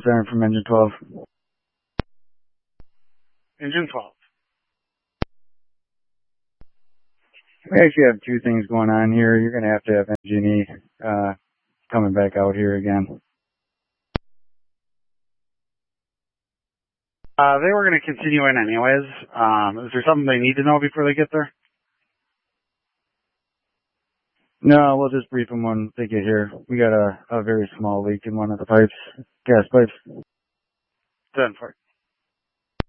Siren from engine 12. Engine 12. We actually have two things going on here. You're going to have Engine E coming back out here again. They were going to continue in anyways. Is there something they need to know before they get there? No, we'll just brief them when they get here. We got a very small leak in one of the pipes, gas pipes. 10-4.